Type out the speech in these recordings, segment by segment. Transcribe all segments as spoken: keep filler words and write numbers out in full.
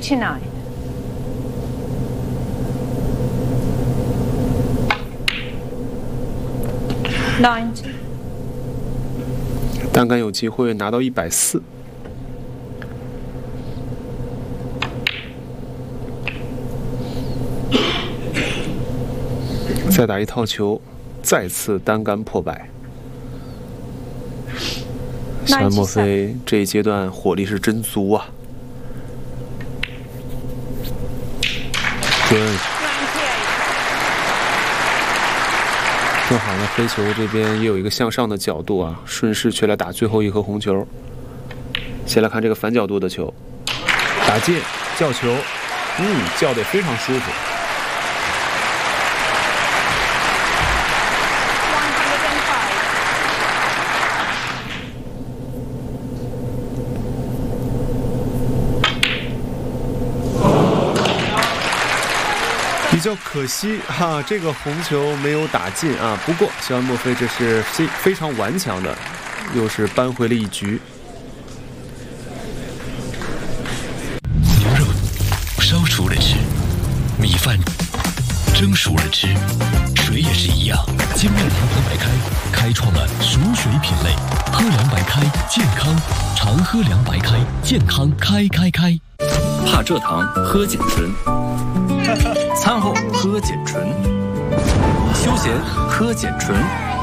eighty-nine. ninety. 单杆有机会拿到一百四。再打一套球，再次单杆破百。小安墨菲这一阶段火力是真足啊！准。正好呢，黑球这边也有一个向上的角度啊，顺势却来打最后一颗红球。先来看这个反角度的球，打进叫球，嗯，叫得非常舒服。比较可惜哈，这个红球没有打进啊。不过小安墨菲这是非非常顽强的，又是扳回了一局。 牛肉烧熟了吃，米饭蒸熟了吃，水也是一样。精酿长河白开开创了熟水品类，喝凉白开健康，常喝凉白开健康开开开。 怕蔗糖喝碱醇。餐后喝碱醇，休闲喝碱醇，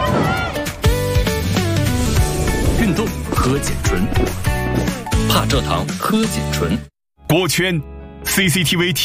运动喝碱醇，怕蔗糖喝碱醇。 锅圈 C C T V